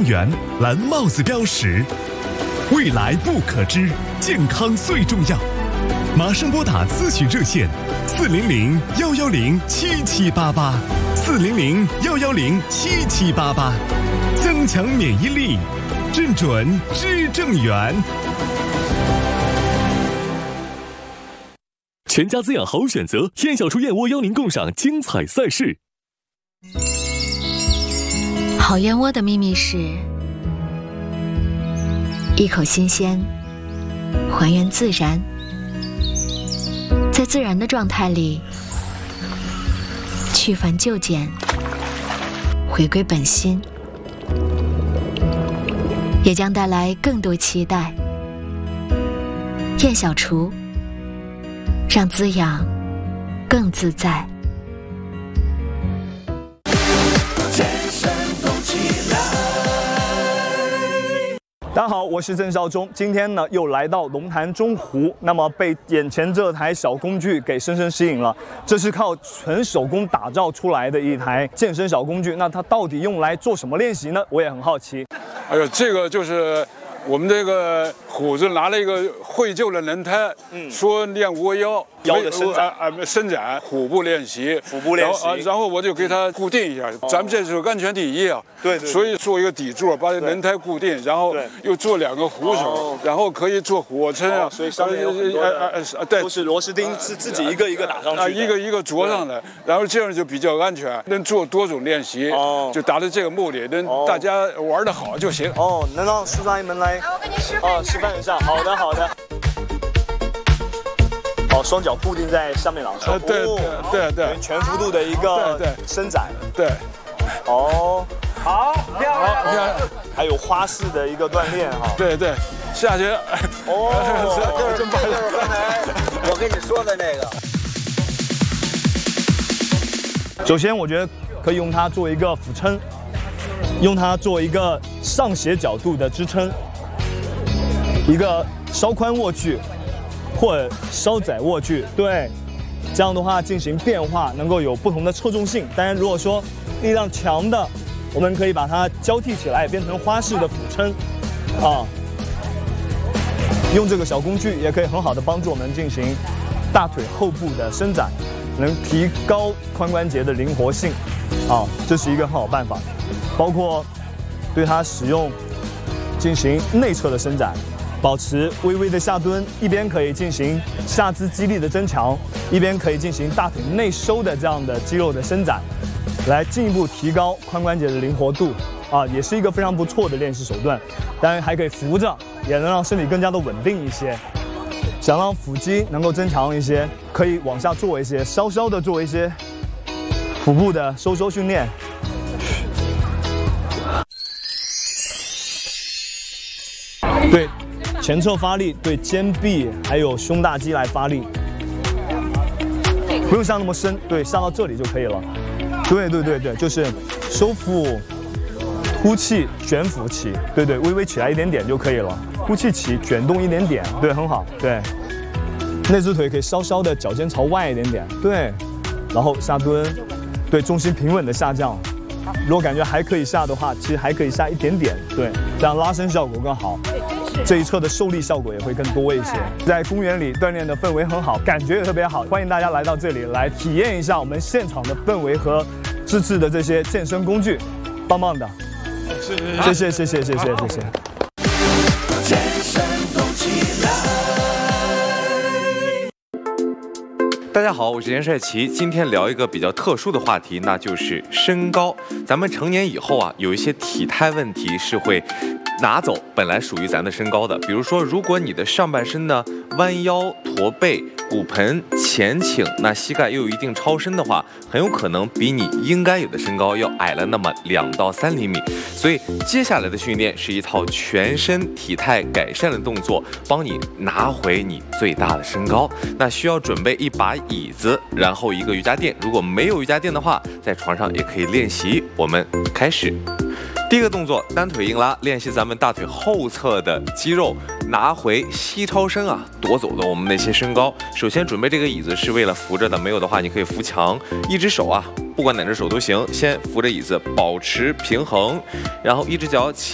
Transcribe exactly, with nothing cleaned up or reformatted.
源，蓝帽子标识。未来不可知，健康最重要。马上拨打咨询热线：四零零幺幺零七七八八，四零零幺幺零七七八八，增强免疫力，正准知正源。全家滋养好选择，燕小厨燕窝邀您共赏精彩赛事。 好燕窝的秘密是一口新鲜，还原自然，在自然的状态里去繁就简，回归本心，也将带来更多期待。燕小厨，让滋养更自在。 大家好，我是郑少忠。今天呢，又来到龙潭中湖，那么被眼前这台小工具给深深吸引了。这是靠纯手工打造出来的一台健身小工具，那它到底用来做什么练习呢？我也很好奇。 哎呦，这个就是我们这个虎子拿了一个绘就的轮胎，嗯，说练窝腰。 腰的伸展啊，伸展，腹部练习， 腹部练习， 然后啊，然后我就给它固定一下。咱们这是安全第一啊， 对对。 所以做一个底座，把轮胎固定，然后又做两个扶手，然后可以做俯卧撑啊。 所以上面有很多的，对，都是螺丝钉，是自己一个一个打上去啊，一个一个着上的，然后这样就比较安全，能做多种练习，就达到这个目的，能大家玩得好就行。 哦，能让苏阿姨们来， 我给你示范示范一下。好的，好的。哦，双脚固定在上面了， 呃，对对对对， 全幅度的一个伸展， 对， 哦， 好，漂亮，漂亮， 还有花式的一个锻炼哈， 对对，下去， 哦，就是这就是刚才我跟你说的那个。首先，我觉得可以用它做一个俯撑，用它做一个上斜角度的支撑，一个稍宽握距。或者稍窄握距，对，这样的话进行变化，能够有不同的侧重性。当然，如果说力量强的，我们可以把它交替起来，变成花式的俯撑，啊，用这个小工具也可以很好的帮助我们进行大腿后部的伸展，能提高髋关节的灵活性，啊，这是一个很好办法。包括对它使用进行内侧的伸展。保持微微的下蹲，一边可以进行下肢肌力的增强，一边可以进行大腿内收的这样的肌肉的伸展，来进一步提高髋关节的灵活度啊，也是一个非常不错的练习手段。当然还可以扶着，也能让身体更加的稳定一些。想让腹肌能够增强一些，可以往下做一些，稍稍的做一些腹部的收缩训练。对。前侧发力，对肩臂还有胸大肌来发力，不用下那么深，对，下到这里就可以了。对对对对，就是收腹、呼气、卷腹起，对对，微微起来一点点就可以了。呼气起，卷动一点点，对，很好。对，内只腿可以稍稍的脚尖朝外一点点，对，然后下蹲，对，重心平稳的下降。如果感觉还可以下的话，其实还可以下一点点，对，这样拉伸效果更好。这一侧的受力效果也会更多一些。在公园里锻炼的氛围很好，感觉也特别好，欢迎大家来到这里来体验一下我们现场的氛围和自制的这些健身工具，棒棒的。谢谢谢谢谢谢谢谢。 大家好，我是严帅奇，今天聊一个比较特殊的话题，那就是身高。咱们成年以后啊，有一些体态问题是会拿走本来属于咱的身高的，比如说，如果你的上半身呢弯腰驼背，骨盆前倾，那膝盖又有一定超伸的话，很有可能比你应该有的身高要矮了那么两到三厘米。所以接下来的训练是一套全身体态改善的动作，帮你拿回你最大的身高。那需要准备一把椅子，然后一个瑜伽垫。如果没有瑜伽垫的话，在床上也可以练习。我们开始。第一个动作，单腿硬拉，练习咱们大腿后侧的肌肉，拿回膝超伸啊，夺走了我们那些身高。首先准备这个椅子是为了扶着的，没有的话你可以扶墙，一只手啊，不管哪只手都行，先扶着椅子保持平衡，然后一只脚起。